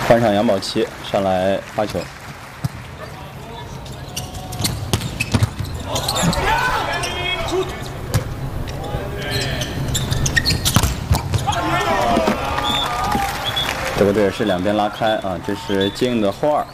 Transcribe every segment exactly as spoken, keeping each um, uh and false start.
换上杨宝琦上来发球。德国队是两边拉开啊，这是接应的后二。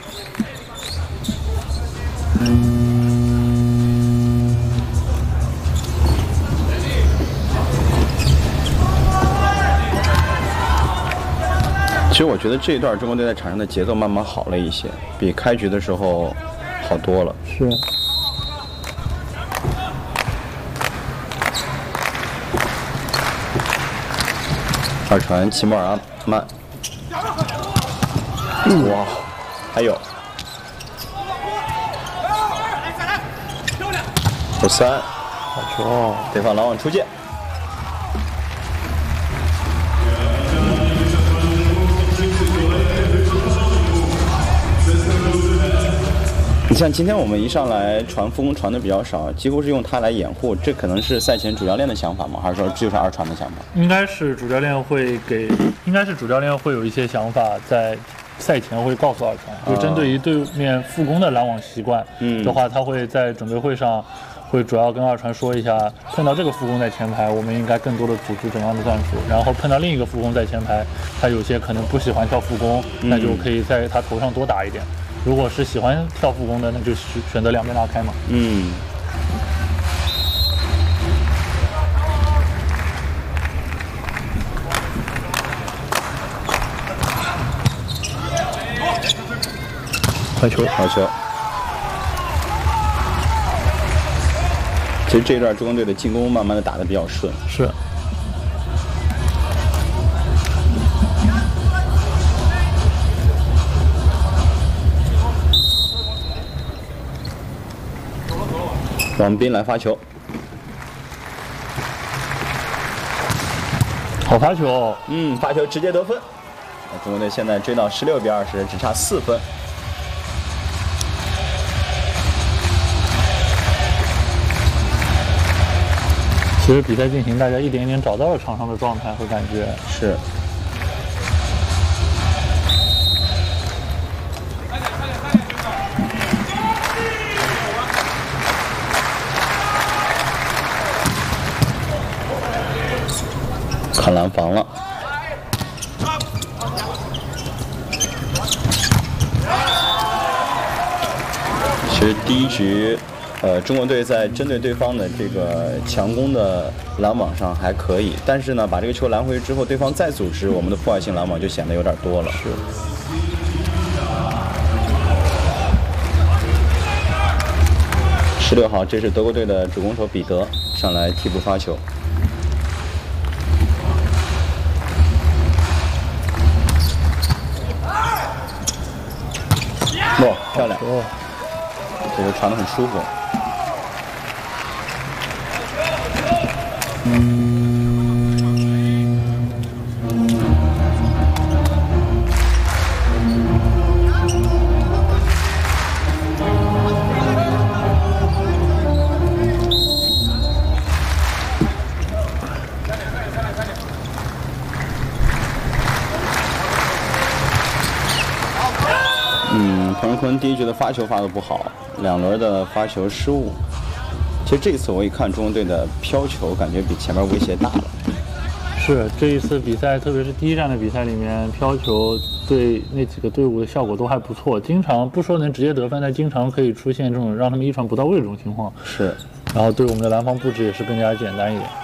其实我觉得这一段中国队在场上的节奏慢慢好了一些，比开局的时候好多了。 是。 二传齐莫尔阿曼。哇，还有。有三， 好球！ 对方拦网出界。你像今天我们一上来传副攻传的比较少，几乎是用它来掩护，这可能是赛前主教练的想法吗？还是说这就是二传的想法？ 应该是主教练会给，应该是主教练会有一些想法在赛前会告诉二传，就针对于对面副攻的拦网习惯的话，他会在准备会上会主要跟二传说一下，碰到这个副攻在前排，我们应该更多的组织怎样的战术，然后碰到另一个副攻在前排，他有些可能不喜欢跳副攻，那就可以在他头上多打一点。如果是喜欢跳副攻的，那就选择两边拉开嘛。 嗯。 好球， 好球。其实这一段中国队的进攻慢慢的打得比较顺。 是。 王斌来发球， 好发球， 嗯，发球直接得分。中国队现在追到十六比二十，只差四分。 其实比赛进行，大家一点一点找到了场上的状态和感觉。 是。看拦防了，其实第一局，呃，中国队在针对对方的这个强攻的拦网上还可以，但是呢，把这个球拦回去之后，对方再组织我们的破坏性拦网就显得有点多了。 是。 十六号，这是德国队的主攻手彼得上来替补发球。哇，漂亮！这个传得很舒服。嗯，彭仁坤第一局的发球发得不好，两轮的发球失误。其实这一次我一看中国队的飘球，感觉比前面威胁大了。 是这一次比赛，特别是第一站的比赛里面，飘球对那几个队伍的效果都还不错，经常不说能直接得分，但经常可以出现这种让他们一传不到位的这种情况。 是， 然后对我们的拦防布置也是更加简单一点。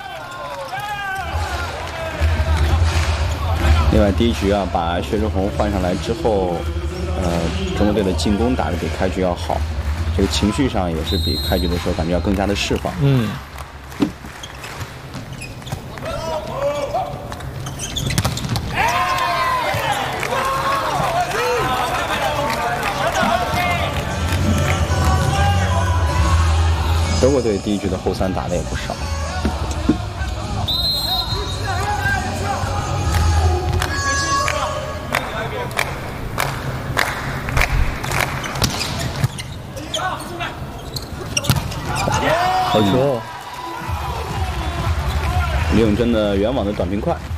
另外第一局啊，把薛之宏换上来之后。呃，中国队的进攻打得比开局要好，这个情绪上也是比开局的时候感觉要更加的释放。 嗯。 德国队第一局的后三打的也不少。 好球！ 李永珍的远网的短平快。